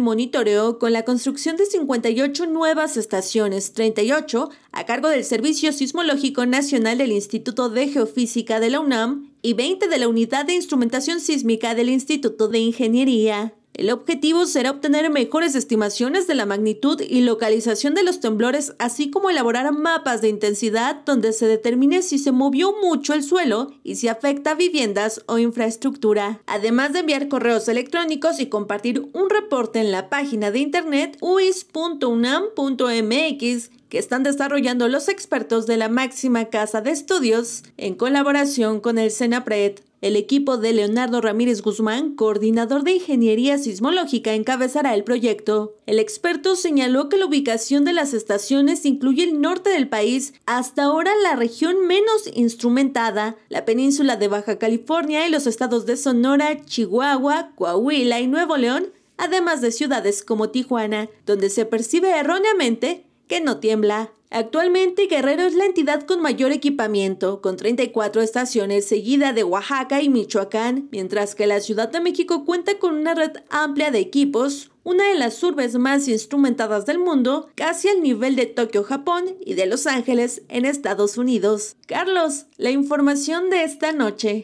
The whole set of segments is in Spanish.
monitoreo con la construcción de 58 nuevas estaciones, 38 a cargo del Servicio Sismológico Nacional del Instituto de Geofísica de la UNAM y 20 de la Unidad de Instrumentación Sísmica del Instituto de Ingeniería. El objetivo será obtener mejores estimaciones de la magnitud y localización de los temblores, así como elaborar mapas de intensidad donde se determine si se movió mucho el suelo y si afecta a viviendas o infraestructura. Además de enviar correos electrónicos y compartir un reporte en la página de internet uis.unam.mx que están desarrollando los expertos de la máxima casa de estudios en colaboración con el CENAPRED. El equipo de Leonardo Ramírez Guzmán, coordinador de Ingeniería Sismológica, encabezará el proyecto. El experto señaló que la ubicación de las estaciones incluye el norte del país, hasta ahora la región menos instrumentada, la península de Baja California y los estados de Sonora, Chihuahua, Coahuila y Nuevo León, además de ciudades como Tijuana, donde se percibe erróneamente que no tiembla. Actualmente Guerrero es la entidad con mayor equipamiento, con 34 estaciones, seguida de Oaxaca y Michoacán, mientras que la Ciudad de México cuenta con una red amplia de equipos, una de las urbes más instrumentadas del mundo, casi al nivel de Tokio, Japón, y de Los Ángeles, en Estados Unidos. Carlos, la información de esta noche.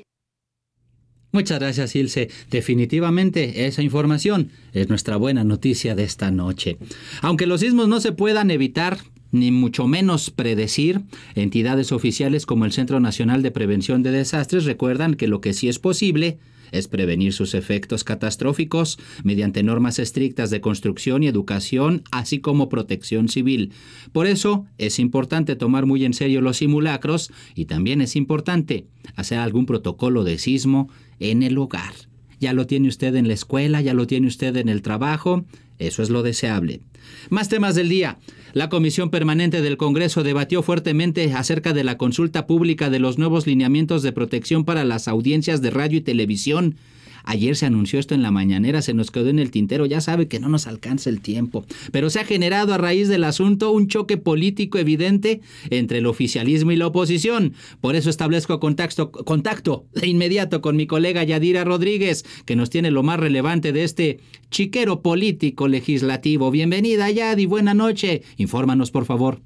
Muchas gracias, Ilse. Definitivamente esa información es nuestra buena noticia de esta noche. Aunque los sismos no se puedan evitar, ni mucho menos predecir, entidades oficiales como el Centro Nacional de Prevención de Desastres recuerdan que lo que sí es posible es prevenir sus efectos catastróficos mediante normas estrictas de construcción y educación, así como protección civil. Por eso es importante tomar muy en serio los simulacros y también es importante hacer algún protocolo de sismo en el hogar. Ya lo tiene usted en la escuela, ya lo tiene usted en el trabajo, eso es lo deseable. Más temas del día. La Comisión Permanente del Congreso debatió fuertemente acerca de la consulta pública de los nuevos lineamientos de protección para las audiencias de radio y televisión. Ayer se anunció esto en la mañanera, se nos quedó en el tintero, ya sabe que no nos alcanza el tiempo. Pero se ha generado a raíz del asunto un choque político evidente entre el oficialismo y la oposición. Por eso establezco contacto de inmediato con mi colega Yadira Rodríguez, que nos tiene lo más relevante de este chiquero político legislativo. Bienvenida, Yadi, buena noche. Infórmanos, por favor.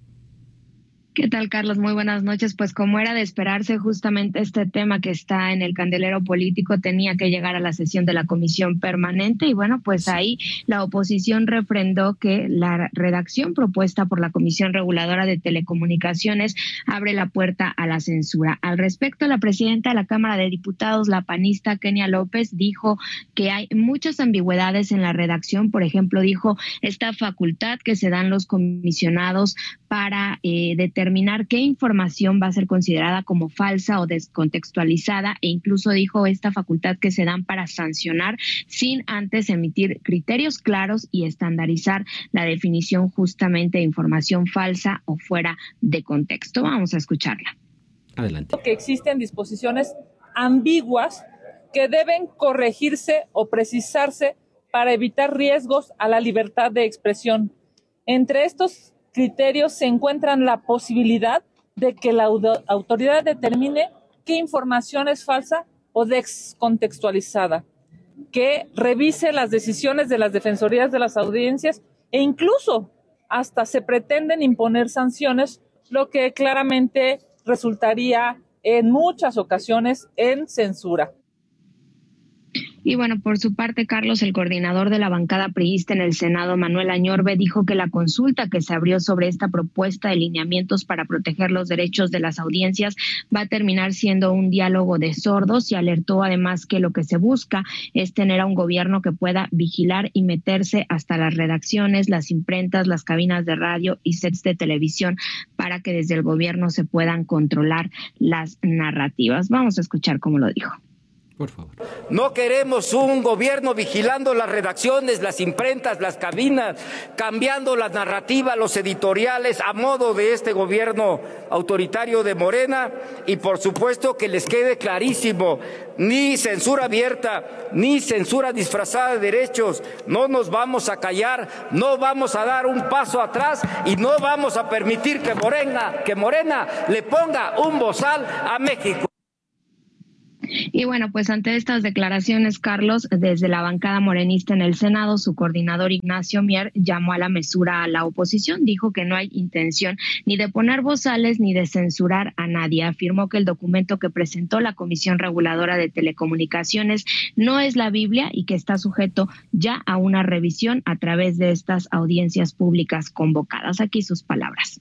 ¿Qué tal, Carlos? Muy buenas noches. Pues como era de esperarse, justamente este tema que está en el candelero político tenía que llegar a la sesión de la Comisión Permanente y bueno, pues ahí la oposición refrendó que la redacción propuesta por la Comisión Reguladora de Telecomunicaciones abre la puerta a la censura. Al respecto, la presidenta de la Cámara de Diputados, la panista Kenia López, dijo que hay muchas ambigüedades en la redacción. Por ejemplo, dijo esta facultad que se dan los comisionados para determinar qué información va a ser considerada como falsa o descontextualizada, e incluso dijo esta facultad que se dan para sancionar sin antes emitir criterios claros y estandarizar la definición justamente de información falsa o fuera de contexto. Vamos a escucharla. Adelante. Que existen disposiciones ambiguas que deben corregirse o precisarse para evitar riesgos a la libertad de expresión. Entre estos criterios se encuentran la posibilidad de que la autoridad determine qué información es falsa o descontextualizada, que revise las decisiones de las defensorías de las audiencias e incluso hasta se pretenden imponer sanciones, lo que claramente resultaría en muchas ocasiones en censura. Y bueno, por su parte, Carlos, el coordinador de la bancada priista en el Senado, Manuel Añorbe, dijo que la consulta que se abrió sobre esta propuesta de lineamientos para proteger los derechos de las audiencias va a terminar siendo un diálogo de sordos y alertó además que lo que se busca es tener a un gobierno que pueda vigilar y meterse hasta las redacciones, las imprentas, las cabinas de radio y sets de televisión para que desde el gobierno se puedan controlar las narrativas. Vamos a escuchar cómo lo dijo. Por favor. No queremos un gobierno vigilando las redacciones, las imprentas, las cabinas, cambiando las narrativas, los editoriales a modo de este gobierno autoritario de Morena, y por supuesto que les quede clarísimo, ni censura abierta, ni censura disfrazada de derechos. No nos vamos a callar, no vamos a dar un paso atrás y no vamos a permitir que Morena le ponga un bozal a México. Y bueno, pues ante estas declaraciones, Carlos, desde la bancada morenista en el Senado, su coordinador Ignacio Mier llamó a la mesura a la oposición. Dijo que no hay intención ni de poner bozales ni de censurar a nadie. Afirmó que el documento que presentó la Comisión Reguladora de Telecomunicaciones no es la Biblia y que está sujeto ya a una revisión a través de estas audiencias públicas convocadas. Aquí sus palabras.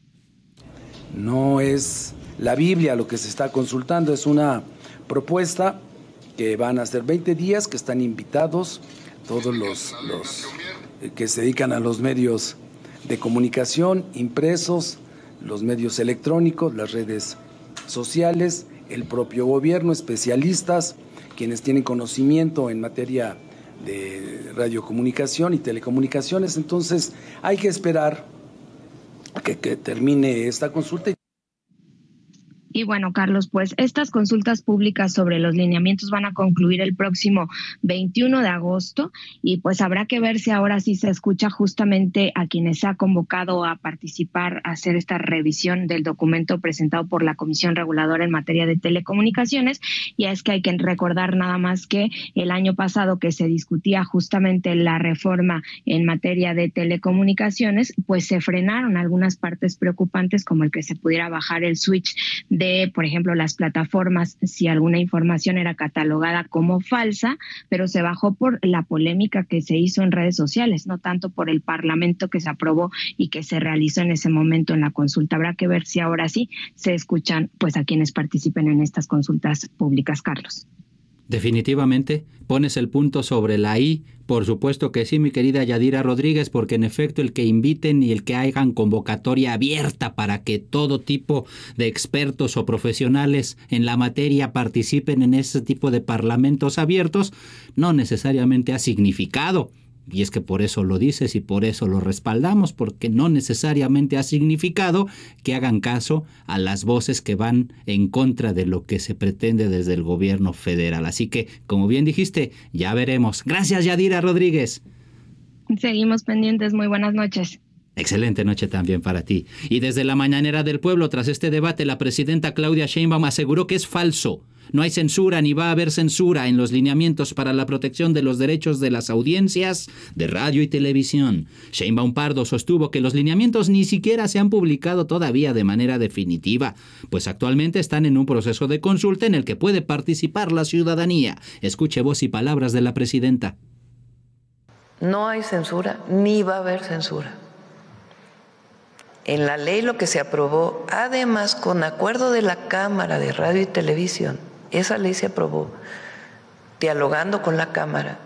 No es la Biblia lo que se está consultando, es una propuesta que van a ser 20 días, que están invitados todos los que se dedican a los medios de comunicación, impresos, los medios electrónicos, las redes sociales, el propio gobierno, especialistas, quienes tienen conocimiento en materia de radiocomunicación y telecomunicaciones. Entonces hay que esperar a que termine esta consulta. Y bueno, Carlos, pues estas consultas públicas sobre los lineamientos van a concluir el próximo 21 de agosto y pues habrá que ver si ahora sí se escucha justamente a quienes se ha convocado a participar, a hacer esta revisión del documento presentado por la Comisión Reguladora en materia de telecomunicaciones. Y es que hay que recordar nada más que el año pasado que se discutía justamente la reforma en materia de telecomunicaciones, pues se frenaron algunas partes preocupantes como el que se pudiera bajar el switch de, por ejemplo, las plataformas, si alguna información era catalogada como falsa, pero se bajó por la polémica que se hizo en redes sociales, no tanto por el Parlamento que se aprobó y que se realizó en ese momento en la consulta. Habrá que ver si ahora sí se escuchan pues a quienes participen en estas consultas públicas, Carlos. Definitivamente, pones el punto sobre la I. Por supuesto que sí, mi querida Yadira Rodríguez, porque en efecto el que inviten y el que hagan convocatoria abierta para que todo tipo de expertos o profesionales en la materia participen en ese tipo de parlamentos abiertos, no necesariamente ha significado. Y es que por eso lo dices y por eso lo respaldamos, porque no necesariamente ha significado que hagan caso a las voces que van en contra de lo que se pretende desde el gobierno federal. Así que, como bien dijiste, ya veremos. Gracias, Yadira Rodríguez. Seguimos pendientes. Muy buenas noches. Excelente noche también para ti. Y desde la Mañanera del Pueblo, tras este debate, la presidenta Claudia Sheinbaum aseguró que es falso. No hay censura ni va a haber censura en los lineamientos para la protección de los derechos de las audiencias de radio y televisión. Sheinbaum Pardo sostuvo que los lineamientos ni siquiera se han publicado todavía de manera definitiva, pues actualmente están en un proceso de consulta en el que puede participar la ciudadanía. Escuche voz y palabras de la presidenta. No hay censura ni va a haber censura. En la ley lo que se aprobó, además con acuerdo de la Cámara de Radio y Televisión, esa ley se aprobó dialogando con la Cámara,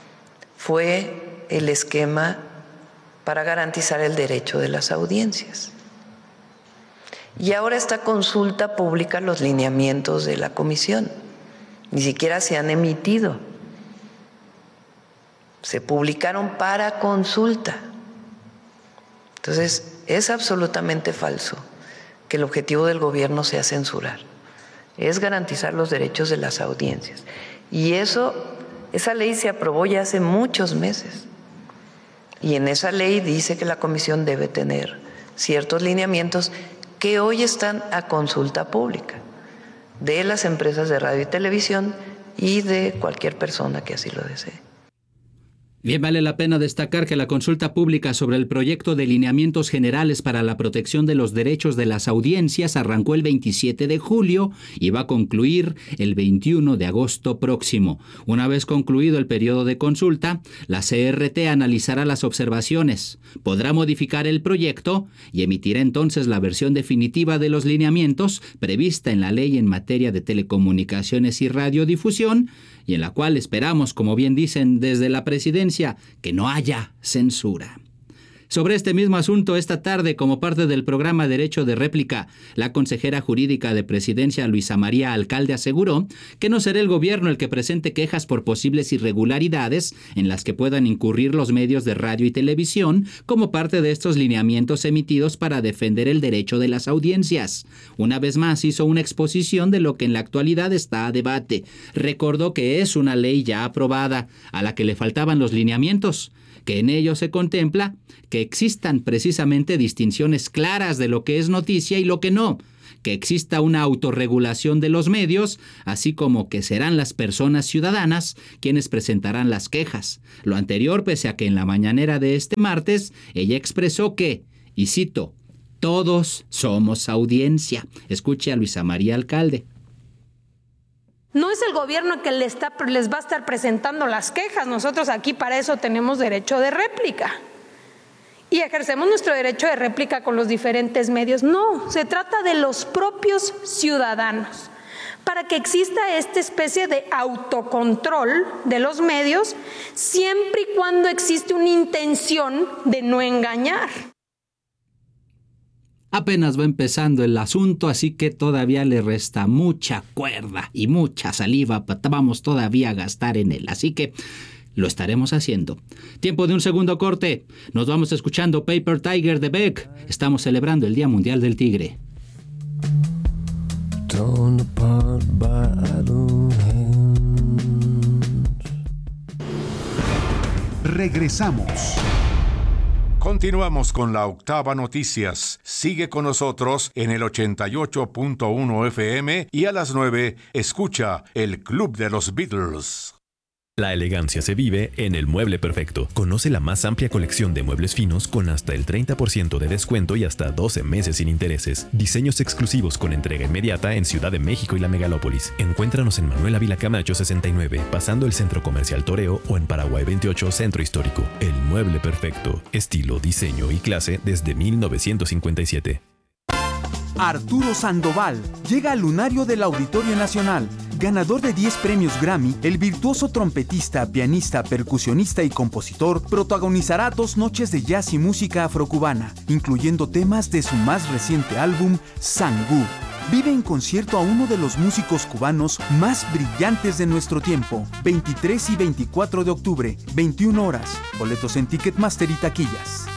fue el esquema para garantizar el derecho de las audiencias. Y ahora esta consulta pública, los lineamientos de la comisión, ni siquiera se han emitido. Se publicaron para consulta. Entonces, es absolutamente falso que el objetivo del gobierno sea censurar. Es garantizar los derechos de las audiencias. Y esa ley se aprobó ya hace muchos meses. Y en esa ley dice que la comisión debe tener ciertos lineamientos que hoy están a consulta pública de las empresas de radio y televisión y de cualquier persona que así lo desee. Bien, vale la pena destacar que la consulta pública sobre el proyecto de lineamientos generales para la protección de los derechos de las audiencias arrancó el 27 de julio y va a concluir el 21 de agosto próximo. Una vez concluido el periodo de consulta, la CRT analizará las observaciones, podrá modificar el proyecto y emitirá entonces la versión definitiva de los lineamientos prevista en la ley en materia de telecomunicaciones y radiodifusión, y en la cual esperamos, como bien dicen desde la presidencia, que no haya censura. Sobre este mismo asunto, esta tarde, como parte del programa Derecho de Réplica, la consejera jurídica de Presidencia, Luisa María Alcalde, aseguró que no será el gobierno el que presente quejas por posibles irregularidades en las que puedan incurrir los medios de radio y televisión como parte de estos lineamientos emitidos para defender el derecho de las audiencias. Una vez más hizo una exposición de lo que en la actualidad está a debate. Recordó que es una ley ya aprobada, a la que le faltaban los lineamientos, que en ello se contempla que existan precisamente distinciones claras de lo que es noticia y lo que no, que exista una autorregulación de los medios, así como que serán las personas ciudadanas quienes presentarán las quejas. Lo anterior, pese a que en la mañanera de este martes ella expresó que, y cito, todos somos audiencia. Escuche a Luisa María Alcalde. No es el gobierno que les va a estar presentando las quejas. Nosotros aquí para eso tenemos derecho de réplica. Y ejercemos nuestro derecho de réplica con los diferentes medios. No, se trata de los propios ciudadanos. Para que exista esta especie de autocontrol de los medios, siempre y cuando existe una intención de no engañar. Apenas va empezando el asunto, así que todavía le resta mucha cuerda y mucha saliva. Vamos todavía a gastar en él, así que lo estaremos haciendo. Tiempo de un segundo corte. Nos vamos escuchando Paper Tiger de Beck. Estamos celebrando el Día Mundial del Tigre. Torn apart by idle hands. Regresamos. Continuamos con la Octava Noticias. Sigue con nosotros en el 88.1 FM y a las 9 escucha el Club de los Beatles. La elegancia se vive en El Mueble Perfecto. Conoce la más amplia colección de muebles finos con hasta el 30% de descuento y hasta 12 meses sin intereses. Diseños exclusivos con entrega inmediata en Ciudad de México y la Megalópolis. Encuéntranos en Manuel Ávila Camacho 69, pasando el Centro Comercial Toreo, o en Paraguay 28, Centro Histórico. El Mueble Perfecto. Estilo, diseño y clase desde 1957. Arturo Sandoval llega al lunario del Auditorio Nacional. Ganador de 10 premios Grammy, el virtuoso trompetista, pianista, percusionista y compositor protagonizará 2 noches de jazz y música afrocubana, incluyendo temas de su más reciente álbum, Sangú. Vive en concierto a uno de los músicos cubanos más brillantes de nuestro tiempo. 23 y 24 de octubre, 21 horas. Boletos en Ticketmaster y taquillas.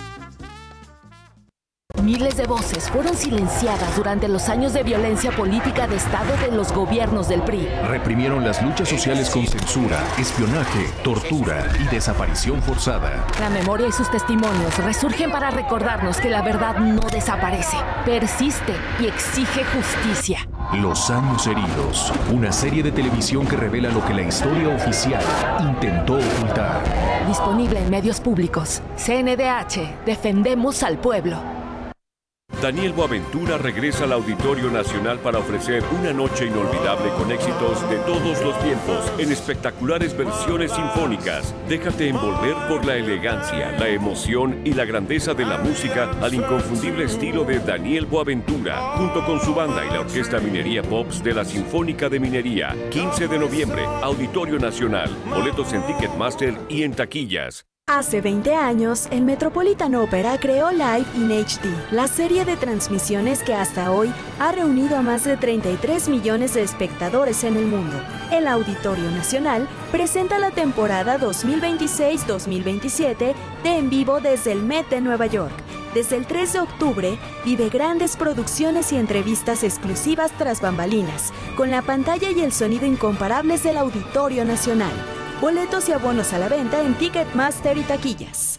Miles de voces fueron silenciadas durante los años de violencia política de Estado de los gobiernos del PRI. Reprimieron las luchas sociales con censura, espionaje, tortura y desaparición forzada. La memoria y sus testimonios resurgen para recordarnos que la verdad no desaparece, persiste y exige justicia. Los años heridos, una serie de televisión que revela lo que la historia oficial intentó ocultar. Disponible en medios públicos. CNDH, defendemos al pueblo. Daniel Boaventura regresa al Auditorio Nacional para ofrecer una noche inolvidable con éxitos de todos los tiempos en espectaculares versiones sinfónicas. Déjate envolver por la elegancia, la emoción y la grandeza de la música al inconfundible estilo de Daniel Boaventura, junto con su banda y la Orquesta Minería Pops de la Sinfónica de Minería. 15 de noviembre, Auditorio Nacional. Boletos en Ticketmaster y en taquillas. Hace 20 años, el Metropolitan Opera creó Live in HD, la serie de transmisiones que hasta hoy ha reunido a más de 33 millones de espectadores en el mundo. El Auditorio Nacional presenta la temporada 2026-2027 de En Vivo desde el Met de Nueva York. Desde el 3 de octubre, vive grandes producciones y entrevistas exclusivas tras bambalinas, con la pantalla y el sonido incomparables del Auditorio Nacional. Boletos y abonos a la venta en Ticketmaster y taquillas.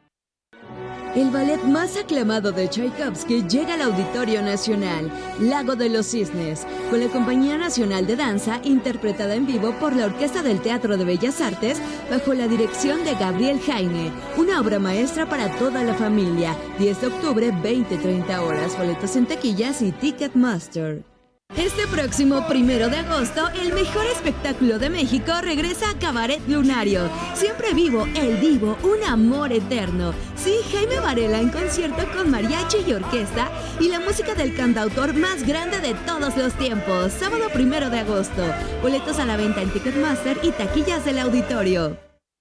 El ballet más aclamado de Tchaikovsky llega al Auditorio Nacional, Lago de los Cisnes, con la Compañía Nacional de Danza, interpretada en vivo por la Orquesta del Teatro de Bellas Artes, bajo la dirección de Gabriel Jaime. Una obra maestra para toda la familia. 10 de octubre, 20-30 horas. Boletos en taquillas y Ticketmaster. Este próximo 1 de agosto, el mejor espectáculo de México regresa a Cabaret Lunario. Siempre vivo, el divo, un amor eterno. Sí, Jaime Varela en concierto con mariachi y orquesta y la música del cantautor más grande de todos los tiempos. Sábado 1 de agosto. Boletos a la venta en Ticketmaster y taquillas del auditorio.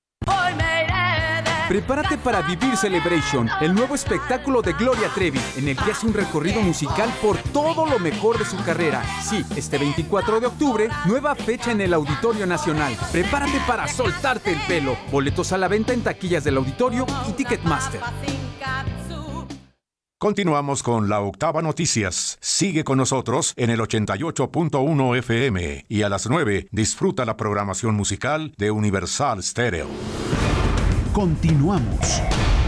Prepárate para vivir Celebration, el nuevo espectáculo de Gloria Trevi, en el que hace un recorrido musical por todo lo mejor de su carrera. Sí, este 24 de octubre, nueva fecha en el Auditorio Nacional. Prepárate para soltarte el pelo. Boletos a la venta en taquillas del auditorio y Ticketmaster. Continuamos con la Octava Noticias. Sigue con nosotros en el 88.1 FM y a las 9 disfruta la programación musical de Universal Stereo. Continuamos.